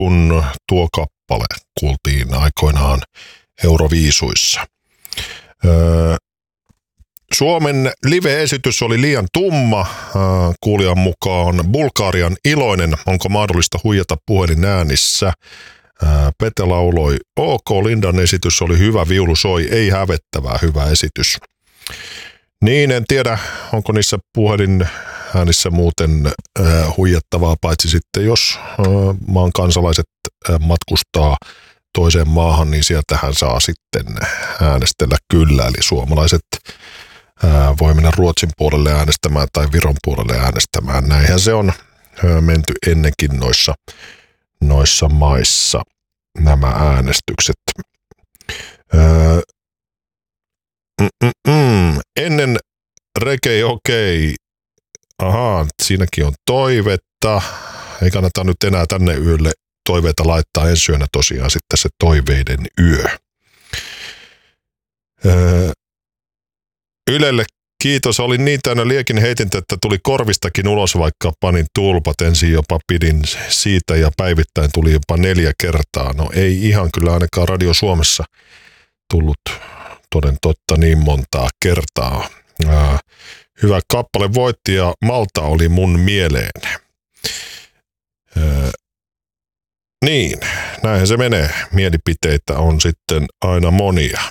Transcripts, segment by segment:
kun tuo kappale kuultiin aikoinaan Euroviisuissa. Suomen live-esitys oli liian tumma. Kuulijan mukaan Bulgarian Iloinen. Onko mahdollista huijata puhelin äänissä? Pete lauloi OK. Lindan esitys oli hyvä. Viulu soi. Ei hävettävää. Hyvä esitys. Niin, en tiedä, onko niissä puhelin äänissä muuten huijattavaa, paitsi sitten jos maan kansalaiset matkustaa toiseen maahan, niin sieltähän saa sitten äänestellä kyllä. Eli suomalaiset voi mennä Ruotsin puolelle äänestämään tai Viron puolelle äänestämään. Näinhän se on menty ennenkin noissa maissa nämä äänestykset. Ennen Reggae okei. Ahaa, siinäkin on toivetta. Ei kannata nyt enää tänne yölle toiveita laittaa, ensi yönä tosiaan sitten se toiveiden yö. Ylelle kiitos, oli niin täynnä liekin heitintä, että tuli korvistakin ulos, vaikka panin tulpat. Ensin jopa pidin siitä ja päivittäin tuli jopa 4 kertaa. No ei ihan kyllä ainakaan Radio Suomessa tullut toden totta niin montaa kertaa. Hyvä kappale voitti ja Malta oli mun mieleen. Niin, näinhän se menee. Mielipiteitä on sitten aina monia.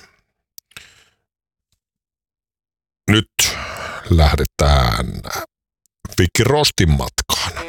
Nyt lähdetään Vicky Rostin matkaan.